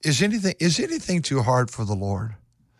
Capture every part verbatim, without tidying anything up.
Is anything is anything too hard for the Lord?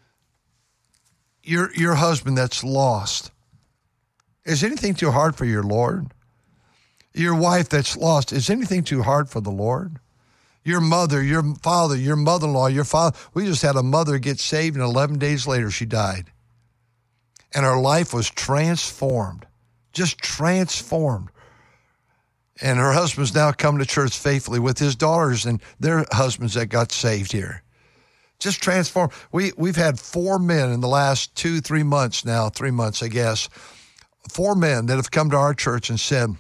Your your husband that's lost. Is anything too hard for your Lord? Your wife that's lost. Is anything too hard for the Lord? Your mother, your father, your mother-in-law, your father. We just had a mother get saved, and eleven days later she died. And her life was transformed, just transformed. And her husband's now come to church faithfully with his daughters and their husbands that got saved here. Just transformed. We, we've had four men in the last two, three months now, three months, I guess, four men that have come to our church and said,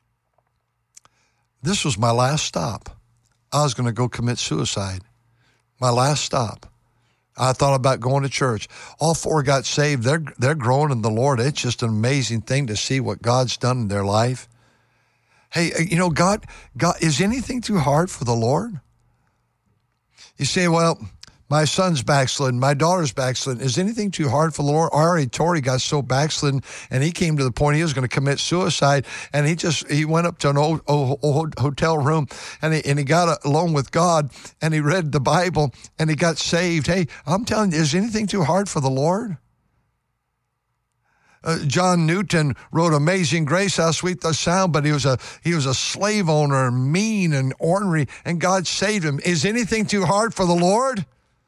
this was my last stop. I was going to go commit suicide. My last stop. I thought about going to church. All four got saved. They're, they're growing in the Lord. It's just an amazing thing to see what God's done in their life. Hey, you know, God, God, is anything too hard for the Lord? You say, well, my son's backslidden, my daughter's backslidden. Is anything too hard for the Lord? Already Tori got so backslidden, and he came to the point he was going to commit suicide, and he just, he went up to an old, old, old hotel room, and he, and he got alone with God, and he read the Bible, and he got saved. Hey, I'm telling you, is anything too hard for the Lord? Uh, John Newton wrote Amazing Grace, how sweet the sound, but he was a he was a slave owner, mean and ornery, and God saved him. Is anything too hard for the Lord?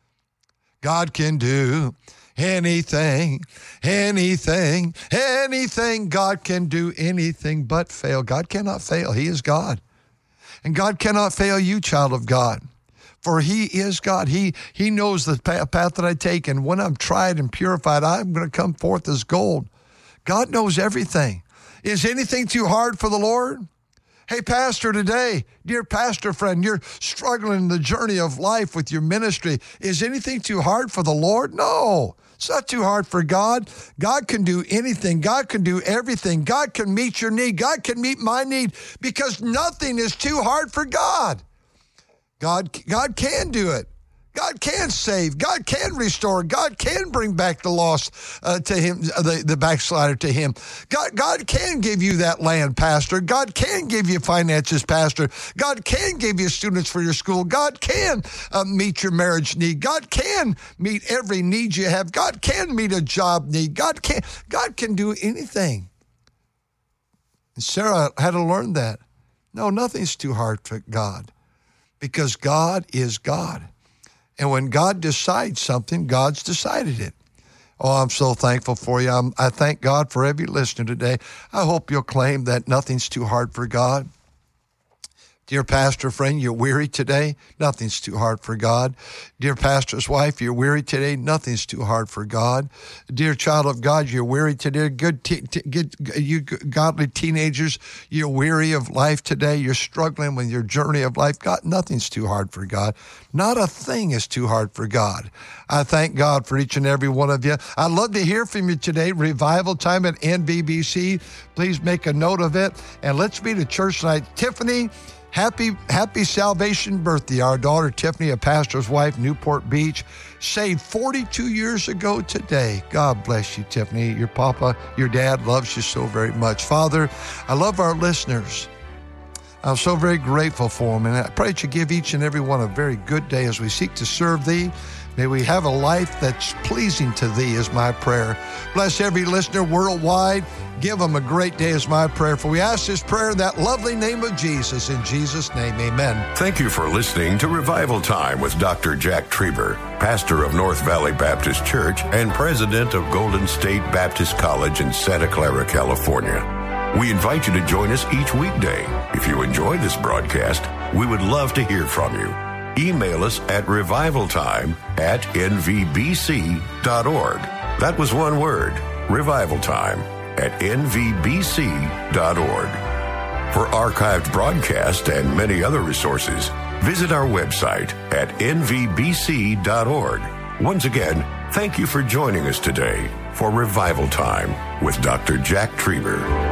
God can do anything, anything, anything. God can do anything but fail. God cannot fail. He is God. And God cannot fail you, child of God. For he is God. He he knows the path that I take, and when I'm tried and purified, I'm going to come forth as gold. God knows everything. Is anything too hard for the Lord? Hey, pastor, today, dear pastor friend, you're struggling in the journey of life with your ministry. Is anything too hard for the Lord? No, it's not too hard for God. God can do anything. God can do everything. God can meet your need. God can meet my need, because nothing is too hard for God. God, God can do it. God can save. God can restore. God can bring back the lost uh, to him, uh, the, the backslider to him. God, God can give you that land, pastor. God can give you finances, pastor. God can give you students for your school. God can uh, meet your marriage need. God can meet every need you have. God can meet a job need. God can, God can do anything. And Sarah had to learn that. No, nothing's too hard for God, because God is God. And when God decides something, God's decided it. Oh, I'm so thankful for you. I'm, I thank God for every listener today. I hope you'll claim that nothing's too hard for God. Dear pastor friend, you're weary today. Nothing's too hard for God. Dear pastor's wife, you're weary today. Nothing's too hard for God. Dear child of God, you're weary today. Good, te- te- good, you godly teenagers, you're weary of life today. You're struggling with your journey of life. God, nothing's too hard for God. Not a thing is too hard for God. I thank God for each and every one of you. I'd love to hear from you today. Revival time at N V B C. Please make a note of it. And let's be to church tonight. Tiffany, Happy, happy salvation birthday. Our daughter, Tiffany, a pastor's wife, Newport Beach, saved forty-two years ago today. God bless you, Tiffany. Your papa, your dad loves you so very much. Father, I love our listeners. I'm so very grateful for them. And I pray that you give each and every one a very good day as we seek to serve thee. May we have a life that's pleasing to thee is my prayer. Bless every listener worldwide. Give them a great day is my prayer. For we ask this prayer in that lovely name of Jesus. In Jesus' name, amen. Thank you for listening to Revival Time with Doctor Jack Trieber, pastor of North Valley Baptist Church and president of Golden State Baptist College in Santa Clara, California. We invite you to join us each weekday. If you enjoy this broadcast, we would love to hear from you. Email us at revivaltime at n v b c dot org. That was one word, revivaltime at n v b c dot org. For archived broadcasts and many other resources, visit our website at n v b c dot org. Once again, thank you for joining us today for Revival Time with Doctor Jack Trieber.